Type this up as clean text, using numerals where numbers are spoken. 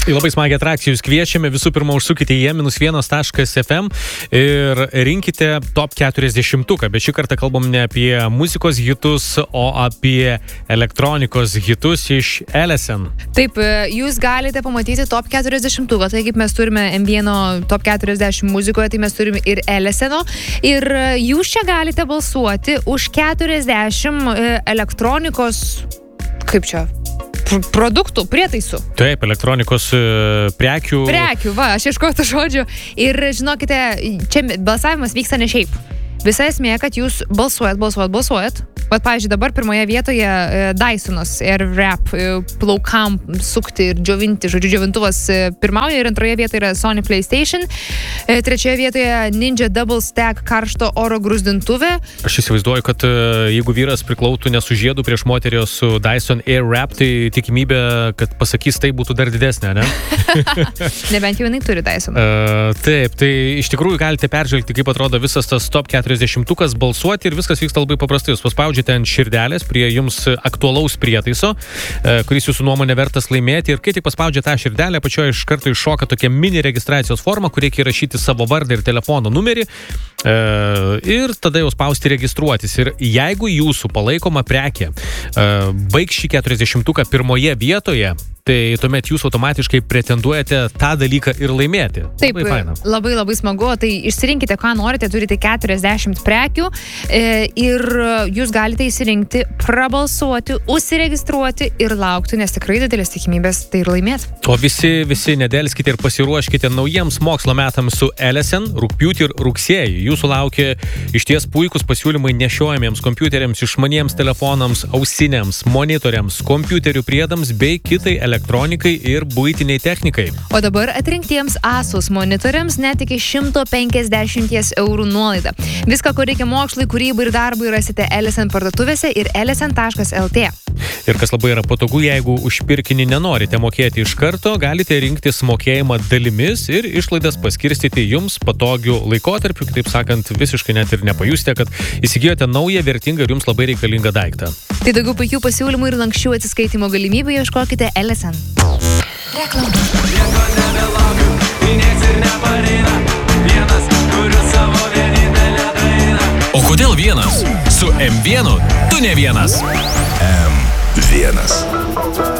Labai smagią atrakciją jūs kviečiame. Visų pirma, užsukite į e-1.fm ir rinkite top 40-uką. Bet šį kartą kalbam ne apie muzikos hitus, o apie elektronikos hitus iš Elesen. Taip, jūs galite pamatyti top 40-uką. Tai kaip mes turime M1 top 40 muzikoje, tai mes turime ir Eleseno. Ir jūs čia galite balsuoti už 40 elektronikos, kaip čia, produktų, prietaisų. Taip, elektronikos prekių. Prekių, va, aš ieškojau to žodžio. Ir žinokite, čia balsavimas vyksta ne šiaip. Visa esmė, kad jūs balsuojat. Vat, pavyzdžiui, dabar pirmoje vietoje Dysonas Airwrap plaukam sukti ir džiovinti, žodžiu, džiovintuvas pirmauja, ir antroje vietoje yra Sony PlayStation, trečioje vietoje Ninja Double Stack karšto oro grūzdintuvė. Aš įsivaizduoju, kad jeigu vyras priklautų nesužiedu prieš moterį su Dyson Airwrap, tai tikimybė, kad pasakys tai būtų dar didesnė, ne? Nebent jau jinai turi Dyson. Taip, tai iš tikrųjų galite peržvelgti, kaip atrodo visas tas top 40-ukas, balsuoti, ir viskas vyksta labai paprastai. Jūs paspaudžiate ant širdelės prie jums aktualaus prietaiso, kuris jūsų nuomonė vertas laimėti, ir kai tik paspaudžiate tą širdelę, pačioje iš karto iššoka tokia mini registracijos forma, kur reikia įrašyti savo vardą ir telefono numerį, ir tada jau spausti registruotis. Ir jeigu jūsų palaikoma prekė baigs šį 40-uką pirmoje vietoje, tai tuomet jūs automatiškai pretenduojate tą dalyką ir laimėti. Taip, labai smagu. Tai išsirinkite, ką norite, turite 40 prekių ir jūs galite įsirinkti, prabalsuoti, užsiregistruoti ir laukti, nes tikrai didelės tikimybės tai ir laimėti. O visi nedelskite ir pasiruoškite naujiems mokslo metams su Elesen, rugpjūtį ir rugsėjį. Jūsų laukia išties puikus pasiūlymai nešiojamiems kompiuteriams, išmaniems telefonams, ausinėms, monitoriams, kompiuterių priedams bei kitai elektronikai ir buitiniai technikai. O dabar atrinktiems Asus monitoriams net iki 150 eurų nuolaida. Viską, ko reikia mokslui, kūrybai ir darbui, rasite Elesen parduotuvėse ir elesen.lt. Ir kas labai yra patogu, jeigu už pirkinį nenorite mokėti iš karto, galite rinktis mokėjimą dalimis ir išlaidas paskirstyti jums patogių laikotarpių, kitaip sakant, visiškai net ir nepajusite, kad įsigijote naują, vertingą ir jums labai reikalingą daiktą. Tai daugiau puikių pasiūlymų ir lankščių atsiskaitimo galimybių ieškokite Elesen. Reklama. Nieko nebelaukiu, nieks ir nepareina. Vienas, kuriu savo vienintelę dainą. O kodėl vienas? Su M1 tu ne vienas. M1.